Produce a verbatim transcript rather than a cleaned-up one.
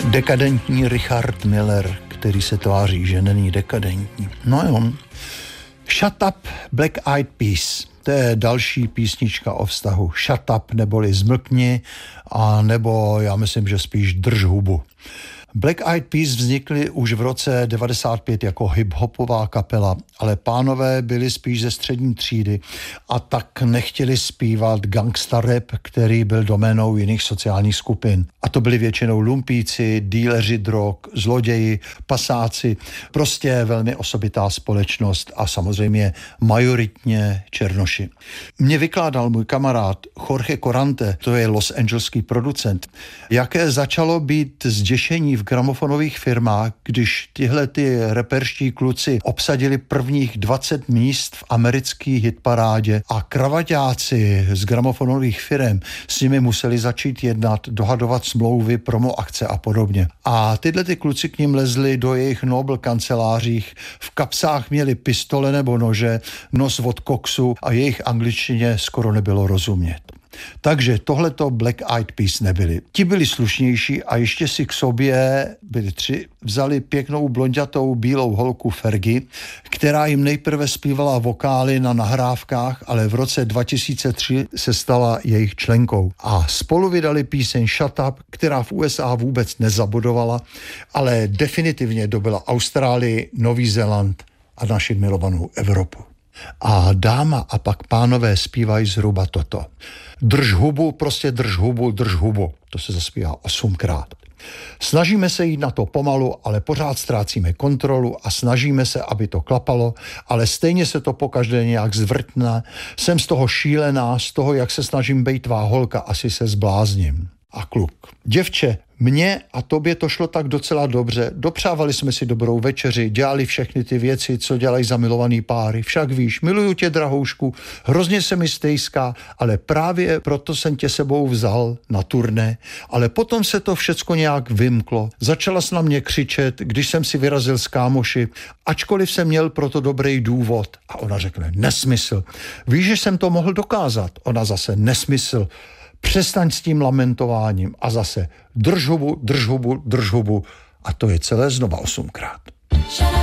Dekadentní Richard Miller, který se tváří, že není dekadentní. No jo. Shut Up, Black Eyed Peas. To je další písnička o vztahu. Shut up, neboli zmlkni, a nebo já myslím, že spíš drž hubu. Black Eyed Peas vznikly už v roce devadesát pět jako hip-hopová kapela, ale pánové byli spíš ze střední třídy a tak nechtěli zpívat gangsta rap, který byl doménou jiných sociálních skupin. A to byli většinou lumpíci, díleři drog, zloději, pasáci, prostě velmi osobitá společnost a samozřejmě majoritně černoši. Mě vykládal můj kamarád Jorge Corante, to je Los Angeleský producent, jaké začalo být zděšení v gramofonových firmách, když tyhle ty reperští kluci obsadili prvních dvacet míst v americké hitparádě a kravaťáci z gramofonových firm s nimi museli začít jednat, dohadovat smlouvy, promo akce a podobně. A tyhle ty kluci k ním lezli do jejich Nobel kancelářích, v kapsách měli pistole nebo nože, nos od koksu a jejich angličtině skoro nebylo rozumět. Takže tohleto Black Eyed Peas nebyli. Ti byli slušnější a ještě si k sobě, byli tři, vzali pěknou blonďatou bílou holku Fergie, která jim nejprve zpívala vokály na nahrávkách, ale v roce dva tisíce tři se stala jejich členkou. A spolu vydali píseň Shut Up, která v U S A vůbec nezabodovala, ale definitivně dobila Austrálii, Nový Zéland a naši milovanou Evropu. A dáma a pak pánové zpívají zhruba toto. Drž hubu, prostě drž hubu, drž hubu. To se zaspívá osmkrát. Snažíme se jít na to pomalu, ale pořád ztrácíme kontrolu a snažíme se, aby to klapalo, ale stejně se to pokaždé nějak zvrtne. Jsem z toho šílená, z toho, jak se snažím bejt tvá holka, asi se zblázním. A kluk. Děvče, mně a tobě to šlo tak docela dobře. Dopřávali jsme si dobrou večeři, dělali všechny ty věci, co dělají zamilovaný páry. Však víš, miluju tě, drahoušku, hrozně se mi stejská, ale právě proto jsem tě sebou vzal na turné. Ale potom se to všecko nějak vymklo. Začala s na mě křičet, když jsem si vyrazil s kámoši, ačkoliv jsem měl proto dobrý důvod. A ona řekne, nesmysl. Víš, že jsem to mohl dokázat? Ona zase, nesmysl. Přestaň s tím lamentováním a zase drž hubu, drž hubu, drž hubu a to je celé znova osmkrát.